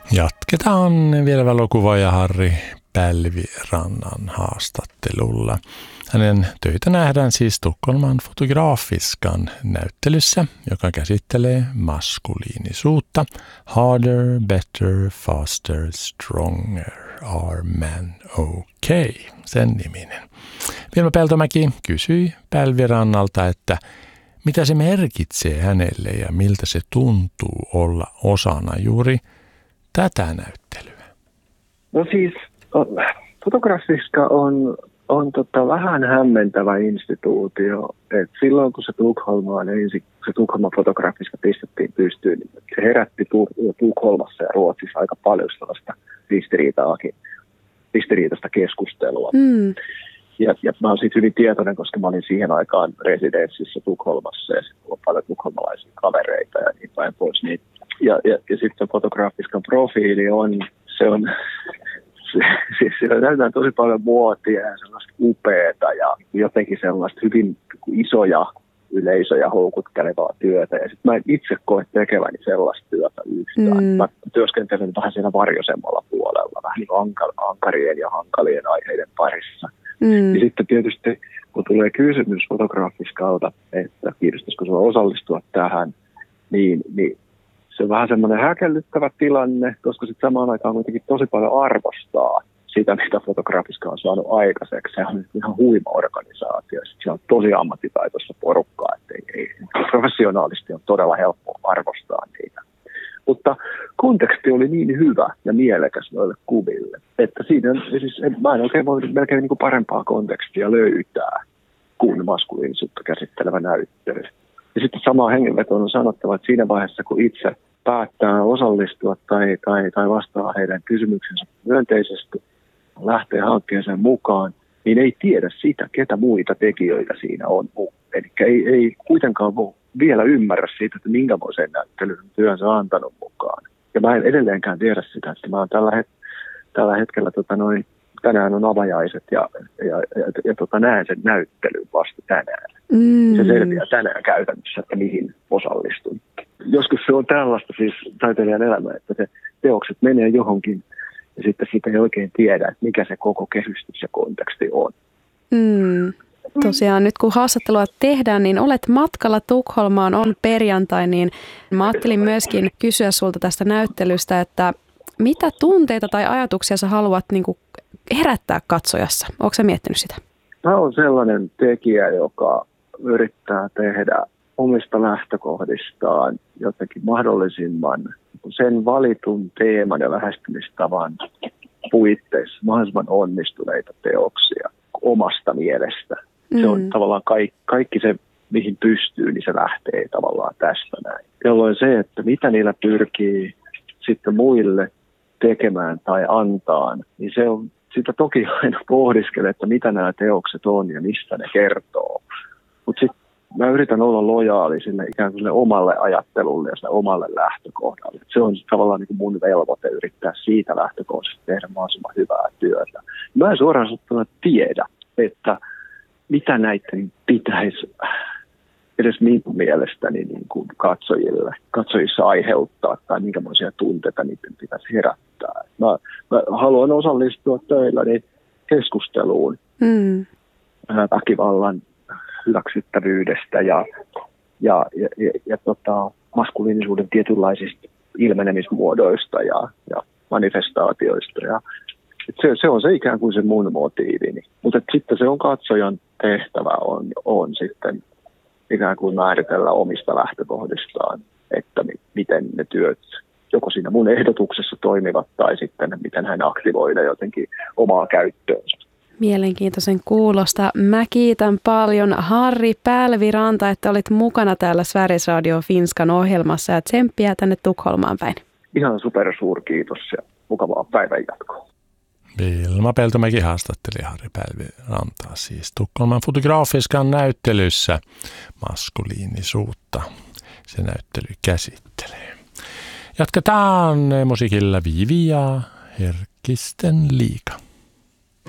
Jatketaan vielä valokuvaaja Harri Pälvirannan haastattelulla. Hänen töitä nähdään siis Tukholman Fotografiskan näyttelyssä, joka käsittelee maskuliinisuutta. Harder, better, faster, stronger, are men okay, sen niminen. Vilma Peltomäki kysyi Pälvirannalta, että mitä se merkitsee hänelle ja miltä se tuntuu olla osana juuri tätä näyttelyä. No siis Fotografiska on vähän hämmentävä instituutio. Et silloin kun se Tukholman Fotografiska pistettiin pystyyn, niin se herätti Tukholmassa ja Ruotsissa aika paljon sellaista ristiriitaista keskustelua. Ja mä oon siitä hyvin tietoinen, koska mä olin siihen aikaan residenssissä Tukholmassa ja sitten on paljon tukholmalaisia kavereita ja niin päin pois. Niin. Ja sitten Fotografiskan profiili on siellä näytetään tosi paljon muotia ja sellaista upeata ja jotenkin sellaista hyvin isoja yleisöjä houkuttelevaa työtä. Ja sitten mä en itse koe tekeväni sellaista työtä yhtään. Mä työskentelen vähän siinä varjoisemmalla puolella, vähän niin kuin ankarien ja hankalien aiheiden parissa. Ja sitten tietysti, kun tulee kysymys Fotografiskalta, että kiinnostaisiko sinua osallistua tähän, niin se on vähän semmoinen häkellyttävä tilanne, koska sitten samaan aikaan kuitenkin tosi paljon arvostaa sitä, mitä Fotografiska on saanut aikaiseksi. Se on ihan huima organisaatio. Sitten siellä on tosi ammattitaitoista porukkaa, että professionaalisti on todella helppo arvostaa niitä. Mutta konteksti oli niin hyvä ja mielekäs noille kuville, että siinä siis mä en oikein voi melkein niin kuin parempaa kontekstia löytää kuin maskuliinisuutta käsittelevä näyttely. Ja sitten samaan hengenvetoon on sanottava, että siinä vaiheessa, kun itse päättää osallistua tai vastaa heidän kysymyksensä myönteisesti, lähtee hankkeeseen mukaan, niin ei tiedä sitä, ketä muita tekijöitä siinä on. Eli ei kuitenkaan voi vielä ymmärrä siitä, että minkämoisen näyttelyn työnsä antanut mukaan. Ja mä en edelleenkään tiedä sitä, että mä oon tällä hetkellä tänään on avajaiset ja näen sen näyttelyn vasta tänään. Se selviää tänään käytännössä, että mihin osallistun. Joskus se on tällaista siis taiteilijan elämä, että se teokset menee johonkin ja sitten siitä ei oikein tiedä, että mikä se koko kehystys ja konteksti on. Tosiaan nyt kun haastattelua tehdään, niin olet matkalla Tukholmaan, on perjantai, niin mä ajattelin myöskin kysyä sulta tästä näyttelystä, että mitä tunteita tai ajatuksia sä haluat niin kuin herättää katsojassa? Ootko sä miettinyt sitä? Mä oon sellainen tekijä, joka yrittää tehdä omista lähtökohdistaan jotenkin mahdollisimman sen valitun teeman ja lähestymistavan puitteissa mahdollisimman onnistuneita teoksia omasta mielestä. Se on tavallaan kaikki se, mihin pystyy, niin se lähtee tavallaan tästä näin. Jolloin se, että mitä niillä pyrkii sitten muille tekemään tai antaan, niin se on sitä toki aina pohdiskelee, että mitä nämä teokset on ja mistä ne kertoo. Mutta sitten mä yritän olla lojaali sille ikään kuin sille omalle ajattelulle ja sille omalle lähtökohdalle. Se on tavallaan niin kuin mun velvoite yrittää siitä lähtökohdasta tehdä mahdollisimman hyvää työtä. Mä en suoraan sanottuna tiedä, että mitä näiden pitäisi edes minun mielestäni niin kuin katsojissa aiheuttaa tai minkälaisia tunteita niiden pitäisi herättää. Mä haluan osallistua töilläni keskusteluun väkivallan hyväksyttävyydestä ja maskuliinisuuden tietynlaisista ilmenemismuodoista ja manifestaatioista. Ja se on se ikään kuin se mun motiivini. Mutta sitten se on katsojan tehtävä on sitten ikään kuin määritellä omista lähtökohdistaan, että miten ne työt joko siinä mun ehdotuksessa toimivat tai sitten miten hän aktivoi ne jotenkin omaa käyttöönsä. Mielenkiintoisen kuulosta. Mä kiitän paljon Harri Pälviranta, että olit mukana täällä Sveriges Radio Finskan ohjelmassa ja tsemppiä tänne Tukholmaan päin. Ihan supersuurkiitos ja mukavaa päivänjatkoa. Vilma Peltomäki haastatteli Harri Pälvirantaa siis Tukholman Fotografiskan näyttelyssä maskuliinisuutta. Se näyttely käsittelee. Jatketaan musiikilla Viivi ja Herkisten liiga.